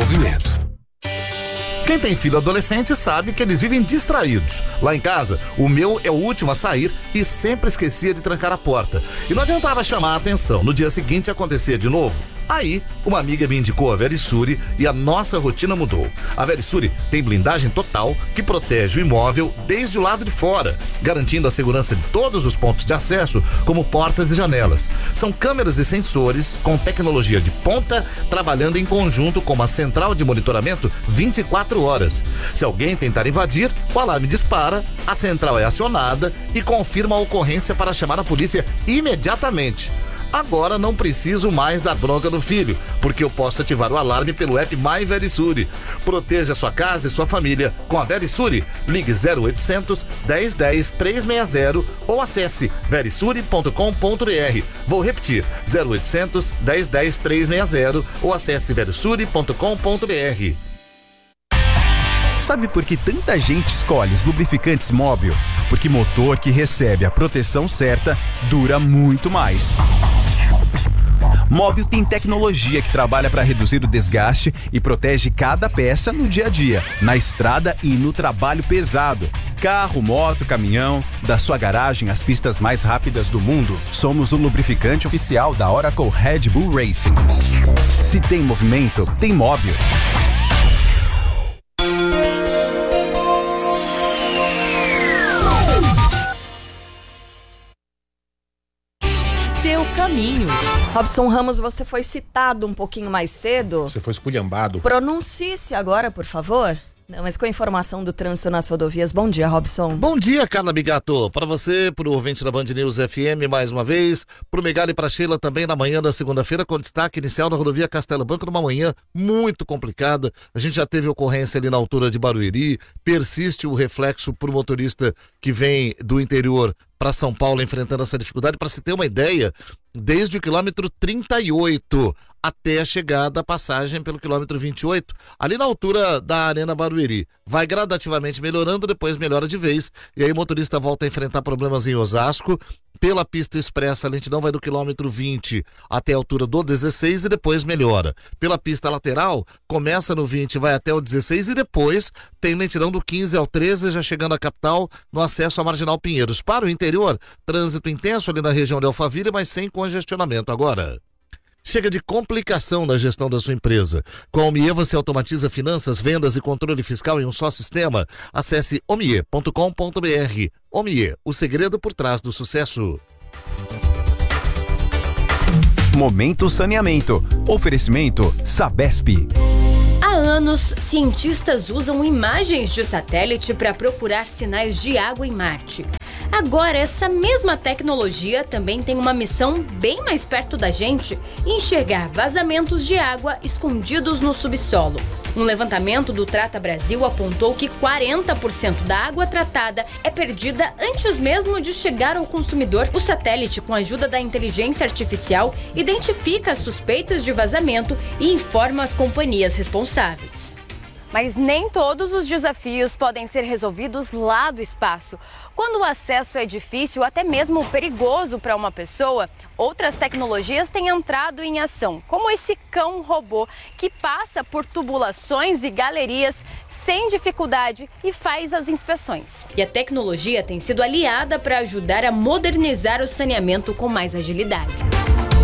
movimento. Quem tem filho adolescente sabe que eles vivem distraídos. Lá em casa, o meu é o último a sair e sempre esquecia de trancar a porta. E não adiantava chamar a atenção, no dia seguinte acontecia de novo. Aí, uma amiga me indicou a Verisure e a nossa rotina mudou. A Verisure tem blindagem total que protege o imóvel desde o lado de fora, garantindo a segurança de todos os pontos de acesso, como portas e janelas. São câmeras e sensores com tecnologia de ponta, trabalhando em conjunto com uma central de monitoramento 24 horas. Se alguém tentar invadir, o alarme dispara, a central é acionada e confirma a ocorrência para chamar a polícia imediatamente. Agora não preciso mais dar bronca no filho, porque eu posso ativar o alarme pelo app My Verisure. Proteja sua casa e sua família com a Verisure. Ligue 0800 1010 360 ou acesse verisure.com.br. Vou repetir, 0800 1010 360 ou acesse verisure.com.br. Sabe por que tanta gente escolhe os lubrificantes Móbil? Porque motor que recebe a proteção certa dura muito mais. Móbil tem tecnologia que trabalha para reduzir o desgaste e protege cada peça no dia a dia, na estrada e no trabalho pesado. Carro, moto, caminhão, da sua garagem às pistas mais rápidas do mundo. Somos o lubrificante oficial da Oracle Red Bull Racing. Se tem movimento, tem Móbil. Seu caminho. Robson Ramos, você foi citado um pouquinho mais cedo. Você foi esculhambado. Pronuncie-se agora, por favor. Não, mas com a informação do trânsito nas rodovias. Bom dia, Robson. Bom dia, Carla Bigato. Para você, para o ouvinte da Band News FM, mais uma vez. Para o Megali e para a Sheila também na manhã da segunda-feira, com destaque inicial na rodovia Castelo Branco, numa manhã muito complicada. A gente já teve ocorrência ali na altura de Barueri. Persiste o reflexo para o motorista que vem do interior para São Paulo enfrentando essa dificuldade. Para se ter uma ideia, desde o quilômetro 38 até a chegada da passagem pelo quilômetro 28, ali na altura da Arena Barueri. Vai gradativamente melhorando, depois melhora de vez, e aí o motorista volta a enfrentar problemas em Osasco. Pela pista expressa, a lentidão vai do quilômetro 20 até a altura do 16 e depois melhora. Pela pista lateral, começa no 20 e vai até o 16 e depois tem lentidão do 15 ao 13, já chegando à capital, no acesso à Marginal Pinheiros. Para o interior, trânsito intenso ali na região de Alphaville, mas sem congestionamento agora. Chega de complicação na gestão da sua empresa. Com a Omie você automatiza finanças, vendas e controle fiscal em um só sistema. Acesse omie.com.br. Omie, o segredo por trás do sucesso. Momento Saneamento. Oferecimento Sabesp. Há anos, cientistas usam imagens de satélite para procurar sinais de água em Marte. Agora, essa mesma tecnologia também tem uma missão bem mais perto da gente: enxergar vazamentos de água escondidos no subsolo. Um levantamento do Trata Brasil apontou que 40% da água tratada é perdida antes mesmo de chegar ao consumidor. O satélite, com a ajuda da inteligência artificial, identifica as suspeitas de vazamento e informa as companhias responsáveis. Mas nem todos os desafios podem ser resolvidos lá do espaço. Quando o acesso é difícil, até mesmo perigoso para uma pessoa, outras tecnologias têm entrado em ação, como esse cão robô que passa por tubulações e galerias sem dificuldade e faz as inspeções. E a tecnologia tem sido aliada para ajudar a modernizar o saneamento com mais agilidade.